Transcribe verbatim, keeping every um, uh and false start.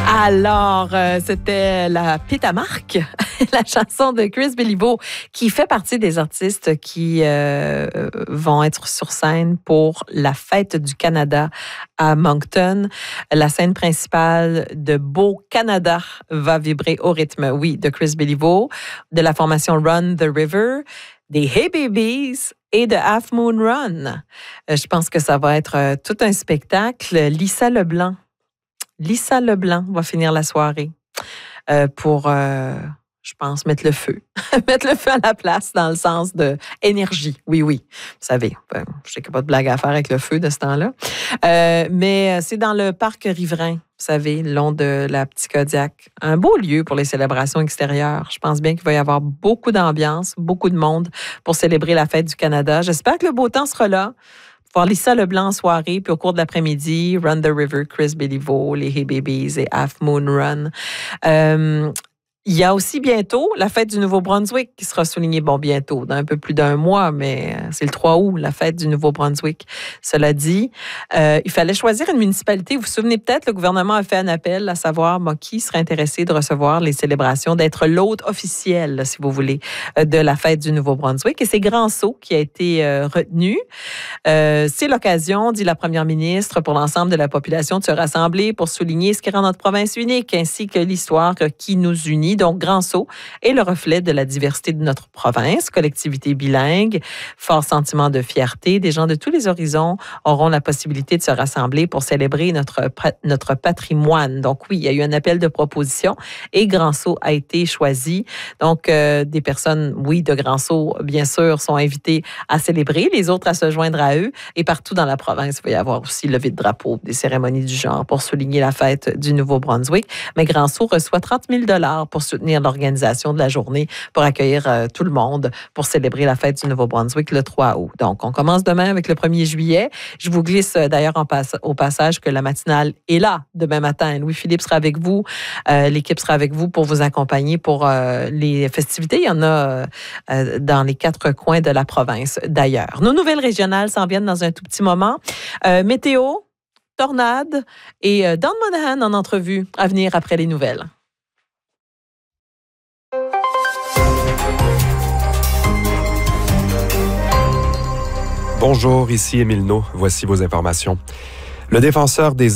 Alors, euh, c'était la Pétamarque, la chanson de Chris Béliveau, qui fait partie des artistes qui euh, vont être sur scène pour la Fête du Canada à Moncton. La scène principale de Beau Canada va vibrer au rythme, oui, de Chris Béliveau, de la formation Run the River, des Hey Babies et de Half Moon Run. Euh, je pense que ça va être euh, tout un spectacle. Lisa Leblanc. Lisa Leblanc va finir la soirée euh, pour, euh, je pense, mettre le feu. mettre le feu à la place dans le sens de énergie. Oui, oui. Vous savez, ben, je sais qu'il n'y a pas de blague à faire avec le feu de ce temps-là. Euh, mais c'est dans le parc riverain, vous savez, le long de la Petite Kodiak. Un beau lieu pour les célébrations extérieures. Je pense bien qu'il va y avoir beaucoup d'ambiance, beaucoup de monde pour célébrer la Fête du Canada. J'espère que le beau temps sera là. Voir Lisa Leblanc en soirée, puis au cours de l'après-midi, Run the River, Chris Béliveau, les Hey Babies et Half Moon Run. Euh, il y a aussi bientôt la fête du Nouveau-Brunswick qui sera soulignée, bon, bientôt, dans un peu plus d'un mois, mais c'est le trois août, la fête du Nouveau-Brunswick. Cela dit, euh, il fallait choisir une municipalité. Vous vous souvenez peut-être, le gouvernement a fait un appel à savoir bon, qui serait intéressé de recevoir les célébrations, d'être l'hôte officiel, si vous voulez, de la fête du Nouveau-Brunswick. Et c'est Grand-Sault qui a été euh, retenu. Euh, c'est l'occasion, dit la première ministre, pour l'ensemble de la population de se rassembler pour souligner ce qui rend notre province unique, ainsi que l'histoire qui nous unit. Donc, Grand-Sault est le reflet de la diversité de notre province, collectivité bilingue, fort sentiment de fierté. Des gens de tous les horizons auront la possibilité de se rassembler pour célébrer notre, notre patrimoine. Donc, oui, il y a eu un appel de proposition et Grand-Sault a été choisi. Donc, euh, des personnes, oui, de Grand-Sault, bien sûr, sont invitées à célébrer, les autres à se joindre à eux. Et partout dans la province, il va y avoir aussi levé de drapeau, des cérémonies du genre pour souligner la fête du Nouveau-Brunswick. Mais Grand-Sault reçoit trente mille dollars pour soutenir l'organisation de la journée, pour accueillir euh, tout le monde, pour célébrer la fête du Nouveau-Brunswick le trois août. Donc, on commence demain avec le premier juillet. Je vous glisse euh, d'ailleurs en passe, au passage que la matinale est là demain matin. Louis-Philippe sera avec vous. Euh, l'équipe sera avec vous pour vous accompagner pour euh, les festivités. Il y en a euh, dans les quatre coins de la province d'ailleurs. Nos nouvelles régionales s'en viennent dans un tout petit moment. Euh, météo, tornade et euh, Don Monahan en entrevue à venir après les nouvelles. Bonjour, ici Émile Naud. Voici vos informations. Le défenseur des